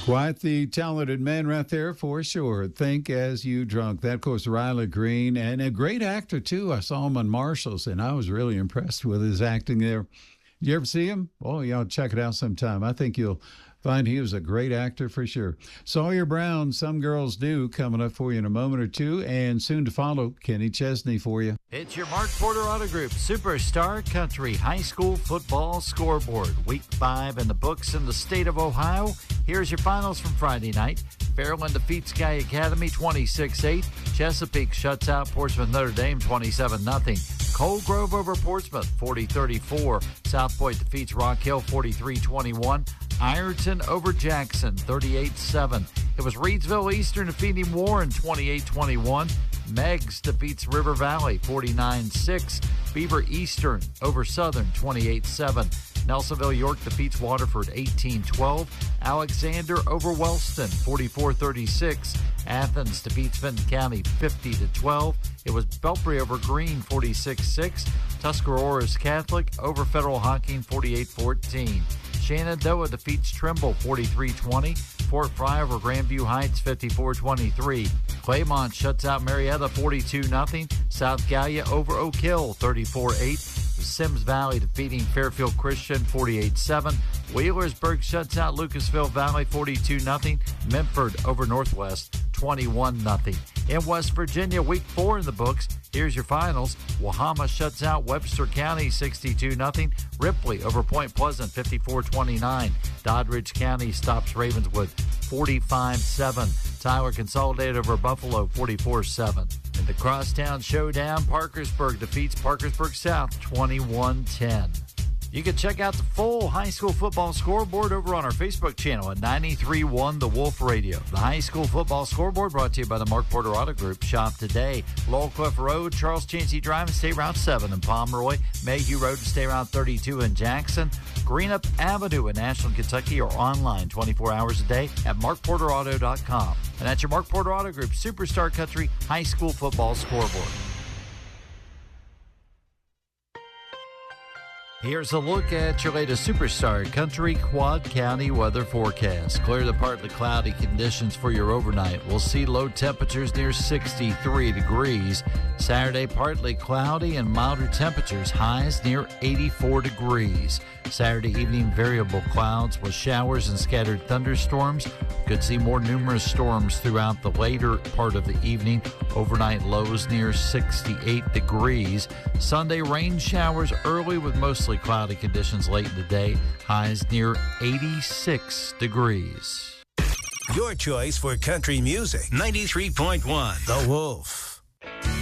Quite the talented man right there for sure. Think As You Drunk. That, of course, Riley Green, and a great actor, too. I saw him on Marshall's, and I was really impressed with his acting there. You ever see him? Oh, y'all check it out sometime. I think you'll find he was a great actor for sure. Sawyer Brown, Some Girls Do, coming up for you in a moment or two. And soon to follow, Kenny Chesney for you. It's your Mark Porter Auto Group Superstar Country High School Football Scoreboard. Week 5 in the books in the state of Ohio. Here's your finals from Friday night. Fairland defeats Sky Academy 26-8. Chesapeake shuts out Portsmouth Notre Dame 27-0. Cold Grove over Portsmouth 40-34. South Point defeats Rock Hill 43-21. Ironton over Jackson 38-7. It was Reedsville Eastern defeating Warren 28-21. Meggs defeats River Valley 49-6. Beaver Eastern over Southern 28-7. Nelsonville York defeats Waterford 18-12. Alexander over Wellston 44-36. Athens defeats Fenton County 50-12. It was Belpre over Green 46-6. Tuscarora's Catholic over Federal Hocking 48-14. Shenandoah defeats Trimble 43-20. Fort Fry over Grandview Heights 54-23. Claymont shuts out Marietta 42-0. South Gallia over Oak Hill 34-8. Sims Valley defeating Fairfield Christian 48-7. Wheelersburg shuts out Lucasville Valley 42-0. Memphis over Northwest 21-0. In West Virginia, week 4 in the books. Here's your finals. Wahama shuts out Webster County 62-0. Ripley over Point Pleasant 54-29. Doddridge County stops Ravenswood 45-7. Tyler Consolidated over Buffalo 44-7. In the Crosstown Showdown, Parkersburg defeats Parkersburg South 21-10. You can check out the full high school football scoreboard over on our Facebook channel at 93.1 The Wolf Radio. The high school football scoreboard brought to you by the Mark Porter Auto Group. Shop today. Laurel Cliff Road, Charles Chancey Drive and State Route 7 in Pomeroy. Mayhew Road and State Route 32 in Jackson. Greenup Avenue in Ashland, Kentucky, or online 24 hours a day at markporterauto.com. And that's your Mark Porter Auto Group Superstar Country High School Football Scoreboard. Here's a look at your latest Superstar Country Quad County weather forecast. Clear to partly cloudy conditions for your overnight. We'll see low temperatures near 63 degrees. Saturday, partly cloudy and milder temperatures. Highs near 84 degrees. Saturday evening, variable clouds with showers and scattered thunderstorms. Could see more numerous storms throughout the later part of the evening. Overnight lows near 68 degrees. Sunday, rain showers early with mostly cloudy conditions late in the day. Highs near 86 degrees. Your choice for country music. 93.1 The Wolf.